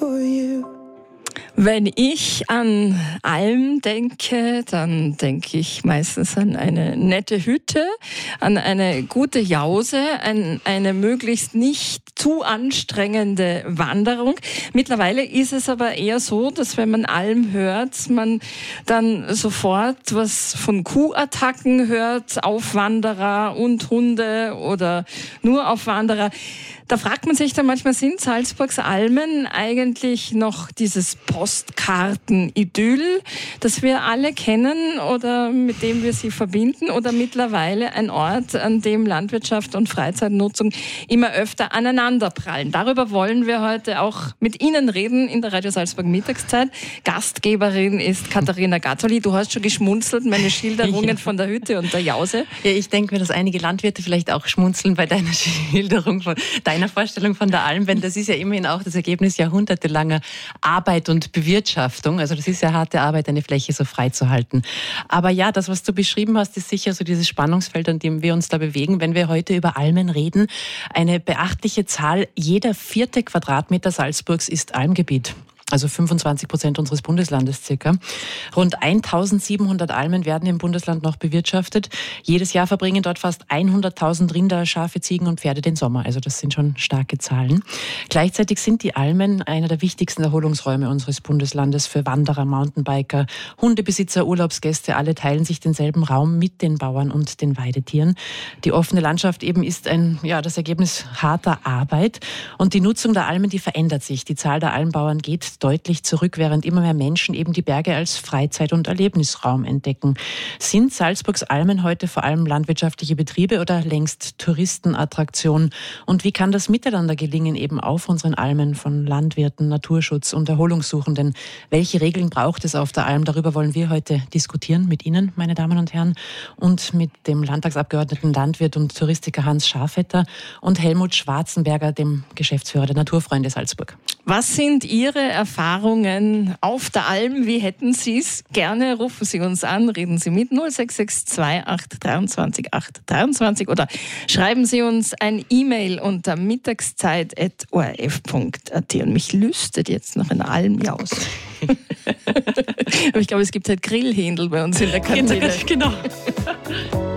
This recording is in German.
for you. Wenn ich an Alm denke, dann denke ich meistens an eine nette Hütte, an eine gute Jause, an eine möglichst nicht zu anstrengende Wanderung. Mittlerweile ist es aber eher so, dass wenn man Alm hört, man dann sofort was von Kuhattacken hört, Aufwanderer und Hunde oder nur Aufwanderer. Da fragt man sich dann manchmal, sind Salzburgs Almen eigentlich noch dieses Postkarten-Idyll, das wir alle kennen oder mit dem wir sie verbinden, oder mittlerweile ein Ort, an dem Landwirtschaft und Freizeitnutzung immer öfter aneinanderprallen? Darüber wollen wir heute auch mit Ihnen reden in der Radio Salzburg Mittagszeit. Gastgeberin ist Katharina Gattoli. Du hast schon geschmunzelt, meine Schilderungen von der Hütte und der Jause. Ja, ich denke mir, dass einige Landwirte vielleicht auch schmunzeln bei deiner Schilderung von deiner Vorstellung von der Alm, denn das ist ja immerhin auch das Ergebnis jahrhundertelanger Arbeit und Bewirtschaftung. Also das ist ja harte Arbeit, eine Fläche so frei zu halten. Aber ja, das, was du beschrieben hast, ist sicher so dieses Spannungsfeld, an dem wir uns da bewegen, wenn wir heute über Almen reden. Eine beachtliche Zahl, jeder 4. Quadratmeter Salzburgs ist Almgebiet. Also 25% unseres Bundeslandes circa. Rund 1700 Almen werden im Bundesland noch bewirtschaftet. Jedes Jahr verbringen dort fast 100.000 Rinder, Schafe, Ziegen und Pferde den Sommer. Also das sind schon starke Zahlen. Gleichzeitig sind die Almen einer der wichtigsten Erholungsräume unseres Bundeslandes für Wanderer, Mountainbiker, Hundebesitzer, Urlaubsgäste. Alle teilen sich denselben Raum mit den Bauern und den Weidetieren. Die offene Landschaft eben ist das Ergebnis harter Arbeit. Und die Nutzung der Almen, die verändert sich. Die Zahl der Almbauern geht deutlich zurück, während immer mehr Menschen eben die Berge als Freizeit- und Erlebnisraum entdecken. Sind Salzburgs Almen heute vor allem landwirtschaftliche Betriebe oder längst Touristenattraktionen? Und wie kann das miteinander gelingen, eben auf unseren Almen von Landwirten, Naturschutz und Erholungssuchenden? Welche Regeln braucht es auf der Alm? Darüber wollen wir heute diskutieren mit Ihnen, meine Damen und Herren, und mit dem Landtagsabgeordneten Landwirt und Touristiker Hans Schafetter und Helmut Schwarzenberger, dem Geschäftsführer der Naturfreunde Salzburg. Was sind Ihre Erfahrungen auf der Alm? Wie hätten Sie es? Gerne rufen Sie uns an, reden Sie mit 0662 823 823 oder schreiben Sie uns ein E-Mail unter mittagszeit@orf.at. Und mich lüstet jetzt noch eine Almjause. Aber ich glaube, es gibt halt Grillhändel bei uns in der Kantine. Genau.